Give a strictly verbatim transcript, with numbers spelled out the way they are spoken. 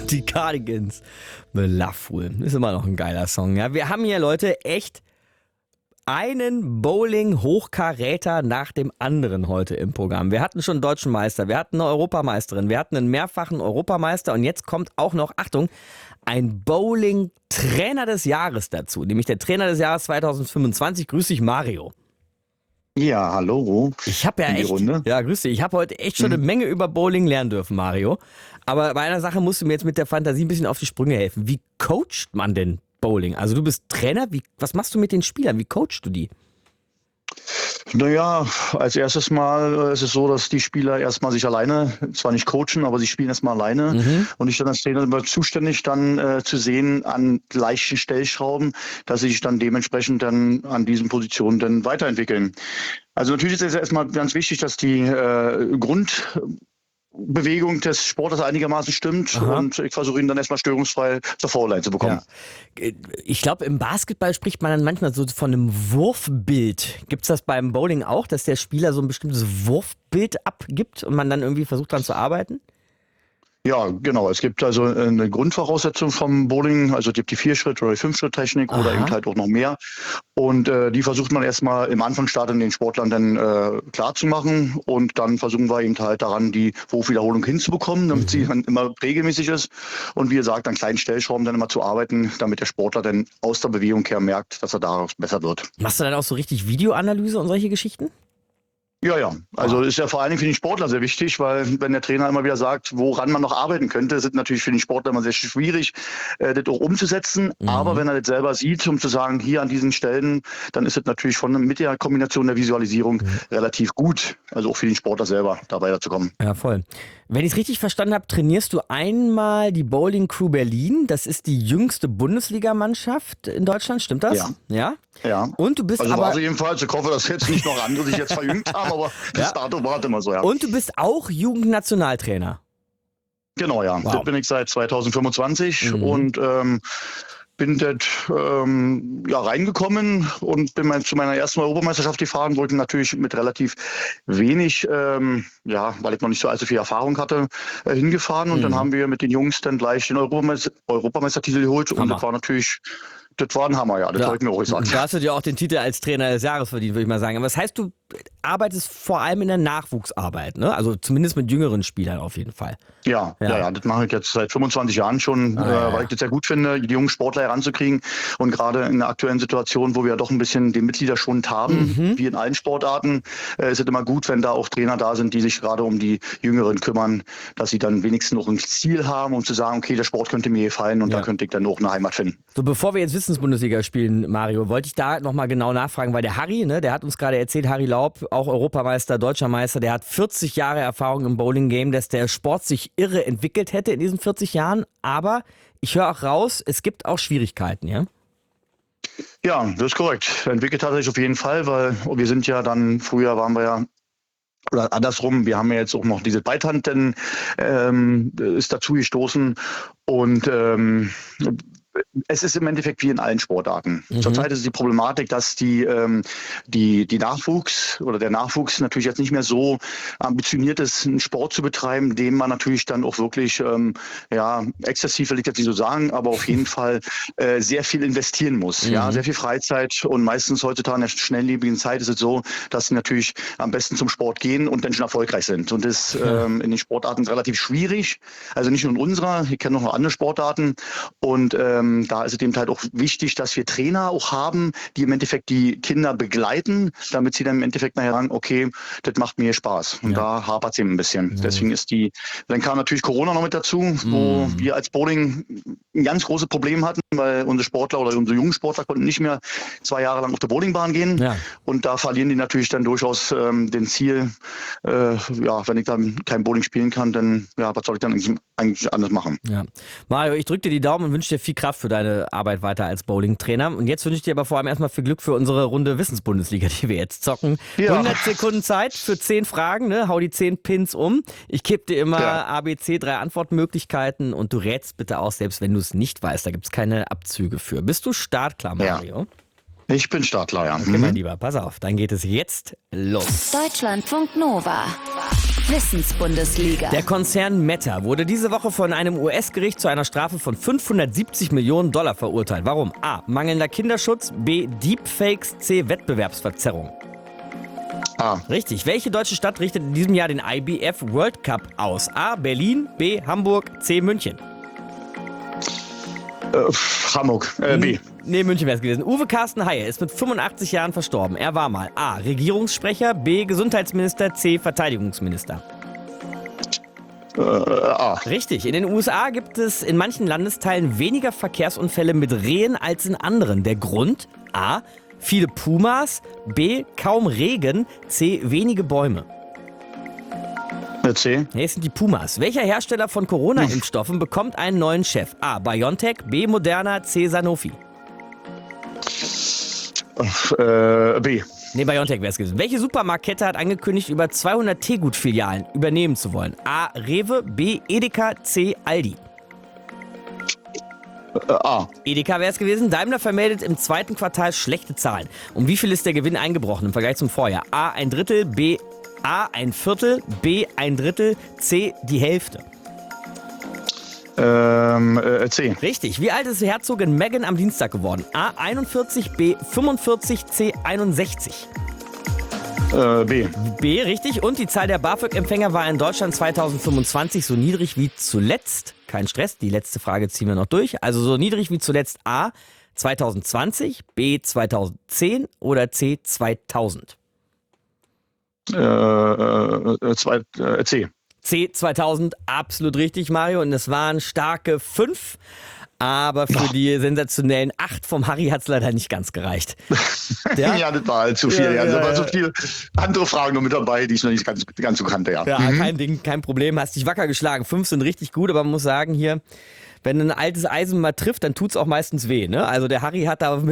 Die Cardigans. The Love Fool. Ist immer noch ein geiler Song. Ja, wir haben hier, Leute, echt einen Bowling-Hochkaräter nach dem anderen heute im Programm. Wir hatten schon einen deutschen Meister, wir hatten eine Europameisterin, wir hatten einen mehrfachen Europameister und jetzt kommt auch noch, Achtung, ein Bowling-Trainer des Jahres dazu, nämlich der Trainer des Jahres zweitausendfünfundzwanzig. Grüß dich, Mario. Ja, hallo. Ich habe ja in die echt, Runde. ja, grüß dich. Ich habe heute echt schon eine Menge über Bowling lernen dürfen, Mario. Aber bei einer Sache musst du mir jetzt mit der Fantasie ein bisschen auf die Sprünge helfen. Wie coacht man denn Bowling? Also du bist Trainer, wie, was machst du mit den Spielern? Wie coachst du die? Naja, als erstes Mal ist es so, dass die Spieler erstmal sich alleine, zwar nicht coachen, aber sie spielen erstmal alleine. Mhm. Und ich dann als Trainer bin zuständig, dann äh, zu sehen an leichten Stellschrauben, dass sie sich dann dementsprechend dann an diesen Positionen dann weiterentwickeln. Also natürlich ist es erstmal ganz wichtig, dass die äh, Grund Bewegung des Sporters einigermaßen stimmt. Aha. Und ich versuche ihn dann erstmal störungsfrei zur Foul-Line zu bekommen. Ja. Ich glaube, im Basketball spricht man dann manchmal so von einem Wurfbild. Gibt es das beim Bowling auch, dass der Spieler so ein bestimmtes Wurfbild abgibt und man dann irgendwie versucht dran zu arbeiten? Ja, genau. Es gibt also eine Grundvoraussetzung vom Bowling, also es gibt die Vier-Schritt- oder die Fünf-Schritt-Technik oder eben halt auch noch mehr. Und äh, die versucht man erstmal im Anfangsstadium den Sportlern dann äh, klar zu machen. Und dann versuchen wir eben halt daran, die Wurfwiederholung hinzubekommen, damit mhm. sie dann immer regelmäßig ist. Und wie gesagt, an kleinen Stellschrauben dann immer zu arbeiten, damit der Sportler dann aus der Bewegung her merkt, dass er daraus besser wird. Machst du dann auch so richtig Videoanalyse und solche Geschichten? Ja, ja. Also ist ja vor allen Dingen für den Sportler sehr wichtig, weil wenn der Trainer immer wieder sagt, woran man noch arbeiten könnte, ist es natürlich für den Sportler immer sehr schwierig, äh, das auch umzusetzen. Mhm. Aber wenn er das selber sieht, um zu sagen, hier an diesen Stellen, dann ist es natürlich von mit der Kombination der Visualisierung mhm. relativ gut. Also auch für den Sportler selber, da weiterzukommen. Ja, voll. Wenn ich es richtig verstanden habe, trainierst du einmal die Bowling Crew Berlin. Das ist die jüngste Bundesligamannschaft in Deutschland, stimmt das? Ja. Ja. Ja. Und du bist also aber war sie jedenfalls. Ich hoffe, dass jetzt nicht noch andere sich jetzt verjüngt haben, aber das ja. Datum war immer so, ja. Und du bist auch Jugendnationaltrainer. Genau, ja. Wow. Das bin ich seit zweitausendfünfundzwanzig mhm. und ähm, bin dort ähm, ja, reingekommen und bin mal zu meiner ersten Europameisterschaft gefahren, wollte natürlich mit relativ wenig, ähm, ja, weil ich noch nicht so allzu viel Erfahrung hatte, äh, hingefahren. Und mhm. dann haben wir mit den Jungs dann gleich den Europameister- Europameistertitel geholt. Hammer. Und das war natürlich, das war ein Hammer, ja, das ja. habe ich mir auch gesagt. Da hast du dir auch den Titel als Trainer des Jahres verdient, würde ich mal sagen. Aber das heißt, du arbeitest vor allem in der Nachwuchsarbeit, ne? Also zumindest mit jüngeren Spielern auf jeden Fall. Ja, ja, ja, ja das mache ich jetzt seit fünfundzwanzig Jahren schon, ah, äh, ja. weil ich das sehr gut finde, die jungen Sportler heranzukriegen. Und gerade in der aktuellen Situation, wo wir ja doch ein bisschen den Mitgliederschwund haben, mhm. wie in allen Sportarten, äh, ist es immer gut, wenn da auch Trainer da sind, die sich gerade um die Jüngeren kümmern, dass sie dann wenigstens noch ein Ziel haben, um zu sagen, okay, der Sport könnte mir gefallen und ja. da könnte ich dann auch eine Heimat finden. So, bevor wir jetzt Wissensbundesliga spielen, Mario, wollte ich da nochmal genau nachfragen, weil der Harry, ne, der hat uns gerade erzählt, Harry Laub, auch Europameister, Deutscher Meister, der hat vierzig Jahre Erfahrung im Bowling-Game, dass der Sport sich irre entwickelt hätte in diesen vierzig Jahren, aber ich höre auch raus, es gibt auch Schwierigkeiten, ja? Ja, das ist korrekt. Entwickelt hat sich auf jeden Fall, weil wir sind ja dann, früher waren wir ja, oder andersrum, wir haben ja jetzt auch noch diese Beithand, denn ähm, ist dazu gestoßen und ähm, es ist im Endeffekt wie in allen Sportarten. Mhm. Zurzeit ist die Problematik, dass die, ähm, die, die Nachwuchs oder der Nachwuchs natürlich jetzt nicht mehr so ambitioniert ist, einen Sport zu betreiben, den man natürlich dann auch wirklich, ähm, ja, exzessiv will ich jetzt nicht so sagen, aber auf jeden Fall äh, sehr viel investieren muss. Mhm. Ja, sehr viel Freizeit und meistens heutzutage in der schnelllebigen Zeit ist es so, dass sie natürlich am besten zum Sport gehen und dann schon erfolgreich sind. Und das ist ähm, in den Sportarten relativ schwierig. Also nicht nur in unserer, ich kenne noch andere Sportarten und ähm, da ist es eben halt auch wichtig, dass wir Trainer auch haben, die im Endeffekt die Kinder begleiten, damit sie dann im Endeffekt nachher sagen, okay, das macht mir Spaß. Und ja. da hapert es eben ein bisschen. Ja. Deswegen ist die, dann kam natürlich Corona noch mit dazu, wo mm. wir als Bowling ein ganz großes Problem hatten, weil unsere Sportler oder unsere jungen Sportler konnten nicht mehr zwei Jahre lang auf der Bowlingbahn gehen. Ja. Und da verlieren die natürlich dann durchaus ähm, den Ziel, äh, ja, wenn ich dann kein Bowling spielen kann, dann, ja, was soll ich dann eigentlich, eigentlich anders machen? Ja. Mario, ich drücke dir die Daumen und wünsche dir viel Kraft für deine Arbeit weiter als Bowling-Trainer. Und jetzt wünsche ich dir aber vor allem erstmal viel Glück für unsere Runde Wissensbundesliga, die wir jetzt zocken. Ja. hundert Sekunden Zeit für zehn Fragen, ne? Hau die zehn Pins um. Ich gebe dir immer ja. A, B, C, drei Antwortmöglichkeiten und du rätst bitte aus, selbst wenn du es nicht weißt. Da gibt es keine Abzüge für. Bist du startklar, Mario? Ja. Ich bin startklar, ja. Okay, mhm. mein Lieber, pass auf. Dann geht es jetzt los. Deutschlandfunk Nova. Wissensbundesliga. Der Konzern Meta wurde diese Woche von einem U S-Gericht zu einer Strafe von fünfhundertsiebzig Millionen Dollar verurteilt. Warum? A. Mangelnder Kinderschutz. B. Deepfakes. C. Wettbewerbsverzerrung. A. Richtig. Welche deutsche Stadt richtet in diesem Jahr den I B F World Cup aus? A. Berlin. B. Hamburg. C. München. Äh, Hamburg. Äh, B. Nee, München wäre es gewesen. Uwe Carsten Heyer ist mit fünfundachtzig Jahren verstorben. Er war mal A. Regierungssprecher. B. Gesundheitsminister. C. Verteidigungsminister. Äh, A. Richtig. In den U S A gibt es in manchen Landesteilen weniger Verkehrsunfälle mit Rehen als in anderen. Der Grund? A. Viele Pumas. B. Kaum Regen. C. Wenige Bäume. C. Nee, es sind die Pumas. Welcher Hersteller von Corona-Impfstoffen bekommt einen neuen Chef? A. BioNTech. B. Moderna. C. Sanofi. Äh, B. Nee, BioNTech wäre es gewesen. Welche Supermarktkette hat angekündigt, über zweihundert Teegut-Filialen übernehmen zu wollen? A. Rewe. B. Edeka. C. Aldi. Äh, A. Edeka wäre es gewesen. Daimler vermeldet im zweiten Quartal schlechte Zahlen. Um wie viel ist der Gewinn eingebrochen im Vergleich zum Vorjahr? A. Ein Drittel. B. A. Ein Viertel. B. Ein Drittel. C. Die Hälfte. Ähm, äh, C. Richtig. Wie alt ist Herzogin Meghan am Dienstag geworden? A. einundvierzig. B. fünfundvierzig. C. einundsechzig. Äh, B. B. Richtig. Und die Zahl der BAföG-Empfänger war in Deutschland zweitausendfünfundzwanzig so niedrig wie zuletzt. Kein Stress, die letzte Frage ziehen wir noch durch. Also so niedrig wie zuletzt A. zweitausendzwanzig, B. zweitausendzehn oder C. zweitausend. Äh, äh, zwei, äh, C. C. zweitausend, absolut richtig, Mario. Und es waren starke fünf. Aber für die sensationellen acht vom Harry hat es leider nicht ganz gereicht. Ja, ja das war halt zu viel. Ja, Ja, ja, da waren ja. so viele andere Fragen noch mit dabei, die ich noch nicht ganz, ganz so kannte. Ja. Ja, kein Ding, kein Problem. Hast dich wacker geschlagen. Fünf sind richtig gut, aber man muss sagen hier, wenn ein altes Eisen mal trifft, dann tut's auch meistens weh. Ne? Also der Harry hat da mit